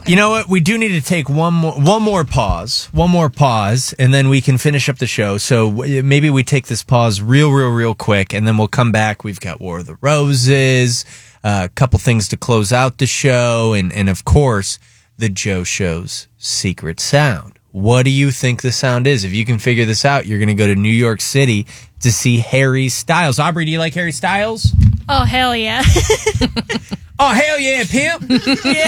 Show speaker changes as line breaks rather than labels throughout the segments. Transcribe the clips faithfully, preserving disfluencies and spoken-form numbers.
You know what? We do need to take one more, one more pause, one more pause, and then we can finish up the show. So maybe we take this pause real, real, real quick, and then we'll come back. We've got War of the Roses, a couple things to close out the show, and, and of course, the Joe Show's secret sound. What do you think the sound is? If you can figure this out, you're going to go to New York City to see Harry Styles. Aubrey, do you like Harry Styles?
Oh, hell yeah.
Oh, hell yeah, pimp.
Yeah.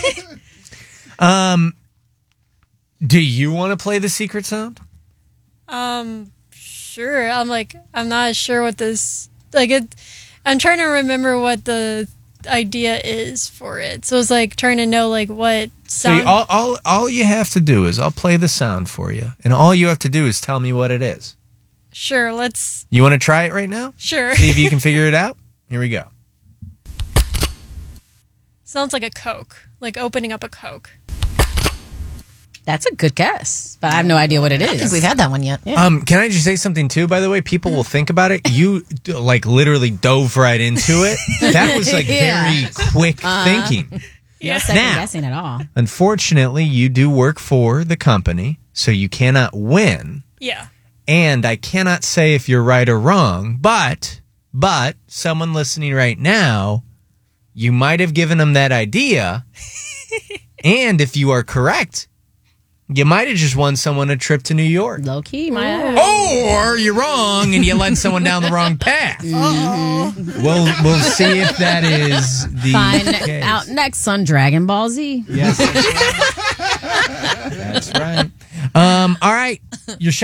Um, do you want to play the secret sound?
Um, sure. I'm like, I'm not sure what this, like, it, I'm trying to remember what the idea is for it. So it's like trying to know, like, what sound.
So all, all, all you have to do is I'll play the sound for you, and all you have to do is tell me what it is.
Sure, let's.
You want to try it right now?
Sure.
See if you can figure it out? Here we go.
Sounds like a Coke, like opening up a Coke.
That's a good guess, but I have no idea what it is.
I don't think we've had that one yet.
Yeah.
Um, can I just say something too? By the way, people will think about it. You like literally dove right into it. That was like
Yeah.
very quick
Uh-huh.
thinking.
No second
Now-
guessing at all.
Unfortunately, you do work for the company, so you cannot win.
Yeah.
And I cannot say if you're right or wrong, but but someone listening right now, you might have given them that idea. And if you are correct, you might have just won someone a trip to New York.
Low key, my
Or you're wrong and you led someone down the wrong path. We'll we'll see if that is the
Find
case.
out next on Dragon Ball Z.
Yes, that's right. That's right. Um, all right, your